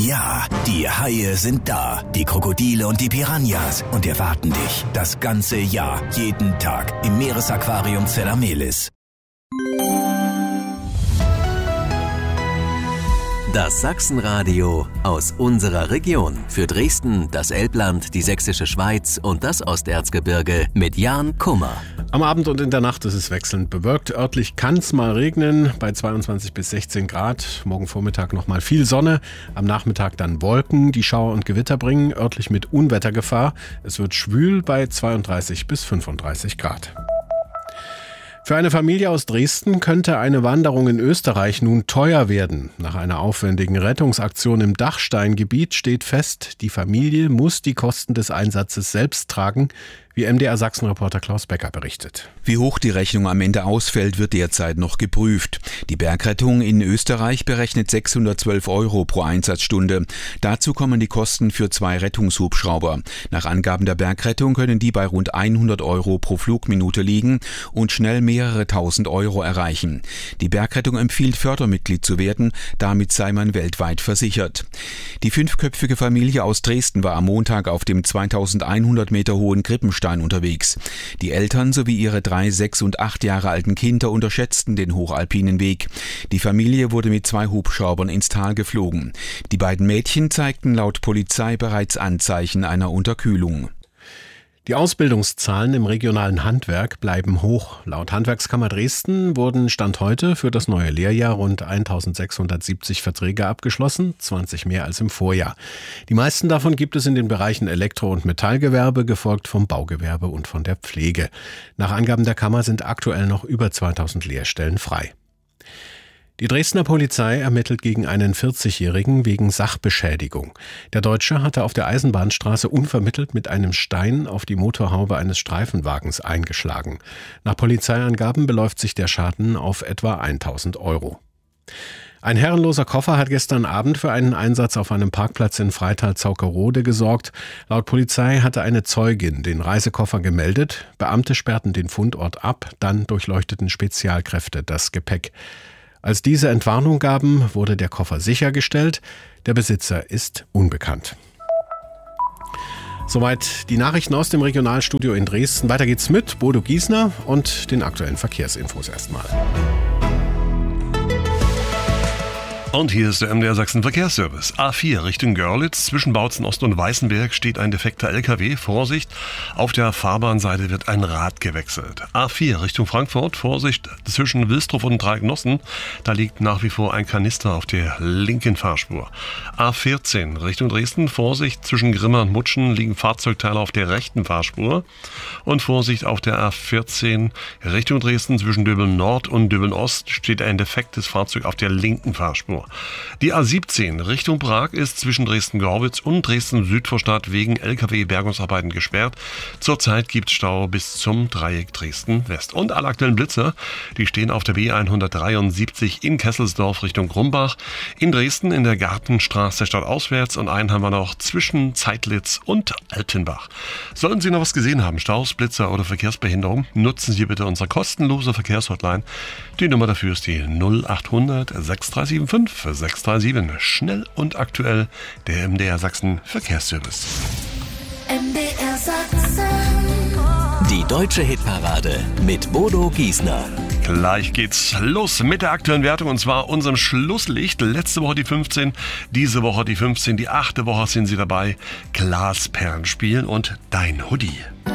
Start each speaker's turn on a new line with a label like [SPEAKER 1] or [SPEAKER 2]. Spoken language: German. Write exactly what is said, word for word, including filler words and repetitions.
[SPEAKER 1] Ja, die Haie sind da, die Krokodile und die Piranhas und erwarten dich das ganze Jahr, jeden Tag im Meeresaquarium Zellamelis.
[SPEAKER 2] Das Sachsenradio aus unserer Region. Für Dresden, das Elbland, die Sächsische Schweiz und das Osterzgebirge mit Jan Kummer.
[SPEAKER 3] Am Abend und in der Nacht ist es wechselnd bewölkt. Örtlich kann es mal regnen bei zweiundzwanzig bis sechzehn Grad. Morgen Vormittag nochmal viel Sonne. Am Nachmittag dann Wolken, die Schauer und Gewitter bringen. Örtlich mit Unwettergefahr. Es wird schwül bei zweiunddreißig bis fünfunddreißig Grad. Für eine Familie aus Dresden könnte eine Wanderung in Österreich nun teuer werden. Nach einer aufwendigen Rettungsaktion im Dachsteingebiet steht fest, die Familie muss die Kosten des Einsatzes selbst tragen, wie M D R-Sachsen-Reporter Klaus Becker berichtet.
[SPEAKER 4] Wie hoch die Rechnung am Ende ausfällt, wird derzeit noch geprüft. Die Bergrettung in Österreich berechnet sechshundertzwölf Euro pro Einsatzstunde. Dazu kommen die Kosten für zwei Rettungshubschrauber. Nach Angaben der Bergrettung können die bei rund hundert Euro pro Flugminute liegen und schnell mehrere tausend Euro erreichen. Die Bergrettung empfiehlt, Fördermitglied zu werden, damit sei man weltweit versichert. Die fünfköpfige Familie aus Dresden war am Montag auf dem zweitausendeinhundert Meter hohen Krippenstein unterwegs. Die Eltern sowie ihre drei, sechs und acht Jahre alten Kinder unterschätzten den hochalpinen Weg. Die Familie wurde mit zwei Hubschraubern ins Tal geflogen. Die beiden Mädchen zeigten laut Polizei bereits Anzeichen einer Unterkühlung.
[SPEAKER 3] Die Ausbildungszahlen im regionalen Handwerk bleiben hoch. Laut Handwerkskammer Dresden wurden Stand heute für das neue Lehrjahr rund eintausendsechshundertsiebzig Verträge abgeschlossen, zwanzig mehr als im Vorjahr. Die meisten davon gibt es in den Bereichen Elektro- und Metallgewerbe, gefolgt vom Baugewerbe und von der Pflege. Nach Angaben der Kammer sind aktuell noch über zweitausend Lehrstellen frei. Die Dresdner Polizei ermittelt gegen einen vierzigjährigen wegen Sachbeschädigung. Der Deutsche hatte auf der Eisenbahnstraße unvermittelt mit einem Stein auf die Motorhaube eines Streifenwagens eingeschlagen. Nach Polizeiangaben beläuft sich der Schaden auf etwa tausend Euro. Ein herrenloser Koffer hat gestern Abend für einen Einsatz auf einem Parkplatz in Freital-Zaukerode gesorgt. Laut Polizei hatte eine Zeugin den Reisekoffer gemeldet. Beamte sperrten den Fundort ab, dann durchleuchteten Spezialkräfte das Gepäck. Als diese Entwarnung gaben, wurde der Koffer sichergestellt. Der Besitzer ist unbekannt. Soweit die Nachrichten aus dem Regionalstudio in Dresden. Weiter geht's mit Bodo Giesner und den aktuellen Verkehrsinfos erstmal.
[SPEAKER 5] Und hier ist der M D R Sachsen Verkehrsservice. A vier Richtung Görlitz. Zwischen Bautzen Ost und Weißenberg steht ein defekter L K W. Vorsicht, auf der Fahrbahnseite wird ein Rad gewechselt. A vier Richtung Frankfurt. Vorsicht, zwischen Wilsdruff und Dreiecknossen. Da liegt nach wie vor ein Kanister auf der linken Fahrspur. A vierzehn Richtung Dresden. Vorsicht, zwischen Grimma und Mutschen liegen Fahrzeugteile auf der rechten Fahrspur. Und Vorsicht, auf der A vierzehn Richtung Dresden. Zwischen Döbeln Nord und Döbeln Ost steht ein defektes Fahrzeug auf der linken Fahrspur. Die A siebzehn Richtung Prag ist zwischen Dresden-Gorwitz und Dresden-Südvorstadt wegen L K W-Bergungsarbeiten gesperrt. Zurzeit gibt es Stau bis zum Dreieck Dresden-West. Und alle aktuellen Blitzer, die stehen auf der B hundertdreiundsiebzig in Kesselsdorf Richtung Grumbach, in Dresden in der Gartenstraße stadtauswärts und einen haben wir noch zwischen Zeitlitz und Altenbach. Sollten Sie noch was gesehen haben, Staus, Blitzer oder Verkehrsbehinderung, nutzen Sie bitte unsere kostenlose Verkehrshotline. Die Nummer dafür ist die null achthundert sechs drei sieben fünf sechs drei sieben. Schnell und aktuell der M D R Sachsen Verkehrsservice.
[SPEAKER 6] M D R Sachsen.
[SPEAKER 2] Die deutsche Hitparade mit Bodo Giesner.
[SPEAKER 5] Gleich geht's los mit der aktuellen Wertung und zwar unserem Schlusslicht. Letzte Woche die fünfzehn, diese Woche die fünfzehn, die achte Woche sind Sie dabei. Glasperlenspiel und Dein Hoodie.